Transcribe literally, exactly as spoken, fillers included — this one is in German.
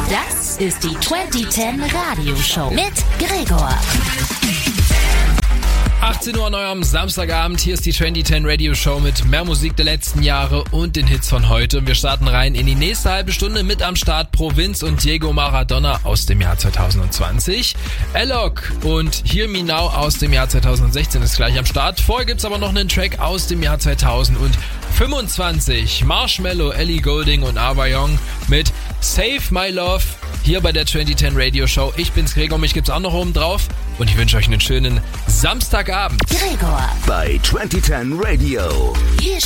Das ist die zwanzig zehn Radioshow mit Gregor. achtzehn Uhr neu am Samstagabend. Hier ist die zwanzig zehn Radio Show mit mehr Musik der letzten Jahre und den Hits von heute. Und wir starten rein in die nächste halbe Stunde mit am Start Provinz und Diego Maradona aus dem Jahr zwanzig zwanzig. Alok und Hear Me Now aus dem Jahr zwanzig sechzehn ist gleich am Start. Vorher gibt's aber noch einen Track aus dem Jahr zweitausendfünfundzwanzig. Marshmello, Ellie Goulding und Ava Young mit Save My Love hier bei der zwanzig zehn Radio Show. Ich bin's Gregor, mich gibt's auch noch oben drauf und ich wünsche euch einen schönen Samstagabend. Gregor bei zwanzig zehn Radio. Hier